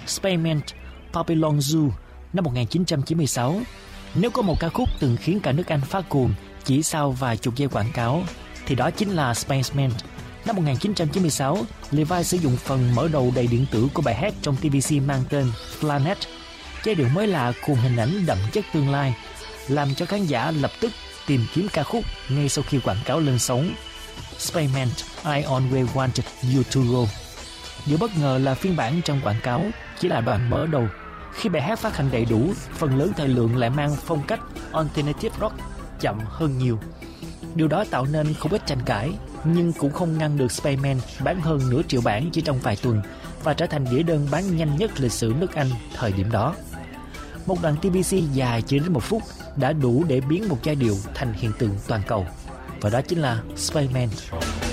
Spaceman Babylon Zoo năm 1996. Nếu có một ca khúc từng khiến cả nước Anh phát cuồng chỉ sau vài chục giây quảng cáo thì đó chính là Spaceman. Năm 1996, Levi sử dụng phần mở đầu đầy điện tử của bài hát trong TVC mang tên Planet. Giai điệu mới lạ cùng hình ảnh đậm chất tương lai làm cho khán giả lập tức tìm kiếm ca khúc ngay sau khi quảng cáo lên sóng. Spaceman, I Always Wanted You to Go. Điều bất ngờ là phiên bản trong quảng cáo chỉ là đoạn mở đầu. Khi bài hát phát hành đầy đủ, phần lớn thời lượng lại mang phong cách alternative rock chậm hơn nhiều. Điều đó tạo nên không ít tranh cãi, nhưng cũng không ngăn được Spaceman bán hơn nửa triệu bản chỉ trong vài tuần và trở thành đĩa đơn bán nhanh nhất lịch sử nước Anh thời điểm đó. Một đoạn TVC dài chỉ đến 1 phút đã đủ để biến một giai điệu thành hiện tượng toàn cầu, và đó chính là Spaceman.